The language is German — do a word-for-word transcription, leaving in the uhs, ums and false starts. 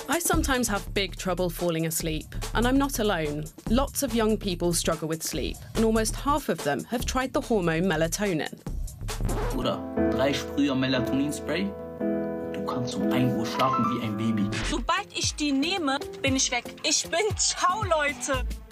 I sometimes have big trouble falling asleep, and I'm not alone. Lots of young people struggle with sleep, and almost half of them have tried the hormone melatonin. Oder drei Sprüher Melatonin-Spray. Du kannst um ein Uhr schlafen wie ein Baby. Sobald ich die nehme, bin ich weg. Ich bin ciao, Leute.